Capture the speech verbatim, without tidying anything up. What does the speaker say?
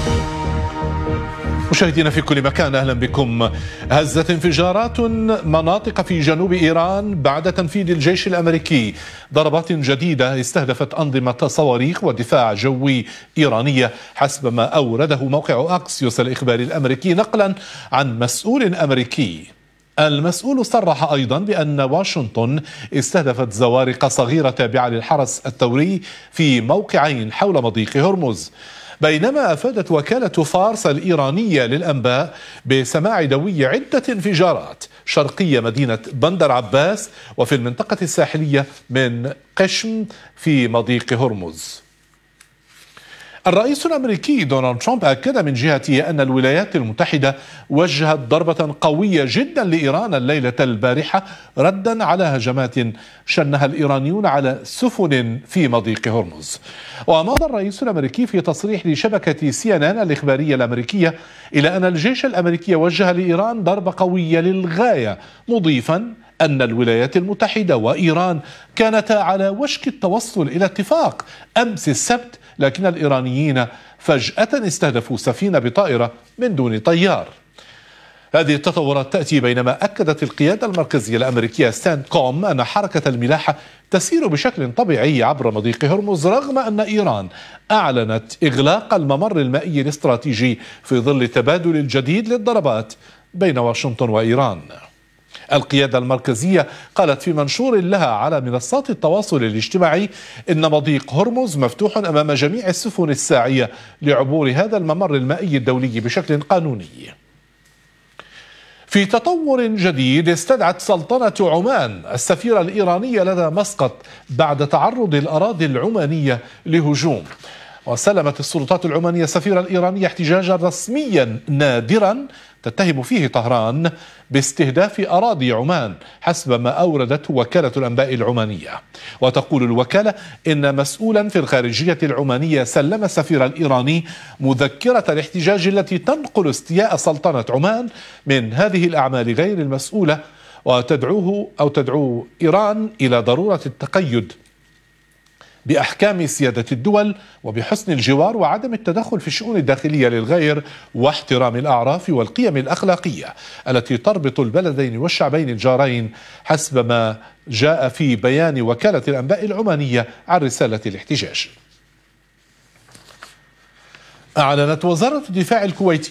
مشاهدينا في كل مكان، أهلا بكم. هزت انفجارات مناطق في جنوب إيران بعد تنفيذ الجيش الأمريكي ضربات جديدة استهدفت أنظمة صواريخ ودفاع جوي إيرانية، حسب ما أورده موقع أكسيوس الإخباري الأمريكي نقلا عن مسؤول أمريكي. المسؤول صرح أيضا بأن واشنطن استهدفت زوارق صغيرة تابعة للحرس الثوري في موقعين حول مضيق هرمز، بينما أفادت وكالة فارس الإيرانية للأنباء بسماع دوي عدة انفجارات شرقية مدينة بندر عباس وفي المنطقة الساحلية من قشم في مضيق هرمز. الرئيس الأمريكي دونالد ترامب أكد من جهته أن الولايات المتحدة وجهت ضربة قوية جدا لإيران الليلة البارحة ردا على هجمات شنها الإيرانيون على سفن في مضيق هرمز. وأمضى الرئيس الأمريكي في تصريح لشبكة سي إن إن الإخبارية الأمريكية إلى أن الجيش الأمريكي وجه لإيران ضربة قوية للغاية، مضيفا أن الولايات المتحدة وإيران كانتا على وشك التوصل إلى اتفاق أمس السبت، لكن الإيرانيين فجأة استهدفوا سفينة بطائرة من دون طيار. هذه التطورات تأتي بينما أكدت القيادة المركزية الأمريكية ستاند كوم أن حركة الملاحة تسير بشكل طبيعي عبر مضيق هرمز، رغم أن إيران أعلنت إغلاق الممر المائي الاستراتيجي في ظل التبادل الجديد للضربات بين واشنطن وإيران. القيادة المركزية قالت في منشور لها على منصات التواصل الاجتماعي إن مضيق هرمز مفتوح أمام جميع السفن الساعية لعبور هذا الممر المائي الدولي بشكل قانوني. في تطور جديد، استدعت سلطنة عمان السفير الإيراني لدى مسقط بعد تعرض الأراضي العمانية لهجوم، وسلمت السلطات العمانية السفير الإيراني احتجاجا رسميا نادرا تتهم فيه طهران باستهداف أراضي عمان، حسب ما أوردته وكالة الأنباء العمانية. وتقول الوكالة إن مسؤولا في الخارجية العمانية سلم السفير الإيراني مذكرة الاحتجاج التي تنقل استياء سلطنة عمان من هذه الأعمال غير المسؤولة، وتدعوه أو تدعو إيران إلى ضرورة التقيد بأحكام سيادة الدول وبحسن الجوار وعدم التدخل في الشؤون الداخلية للغير واحترام الأعراف والقيم الأخلاقية التي تربط البلدين والشعبين الجارين، حسب ما جاء في بيان وكالة الأنباء العمانية عن رسالة الاحتجاج. أعلنت وزارة الدفاع الكويتية